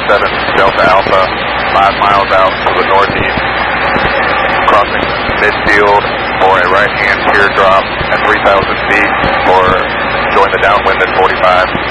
Delta Alpha, 5 miles out to the northeast, crossing midfield for a right-hand teardrop at 3,000 feet, or join the downwind at 45.